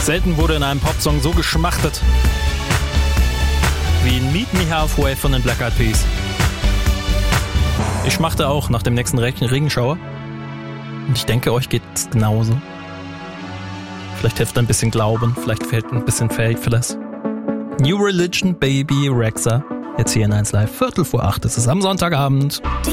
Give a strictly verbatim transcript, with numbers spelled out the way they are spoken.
Selten wurde in einem Popsong so geschmachtet wie in Meet Me Halfway von den Black Eyed Peas. Ich schmachte auch nach dem nächsten Regenschauer. Und ich denke, euch geht's genauso. Vielleicht hilft ein bisschen Glauben, vielleicht fehlt ein bisschen Faithless. New Religion, Baby, Rexha. Jetzt hier in eins Live, Viertel vor acht. Es ist am Sonntagabend.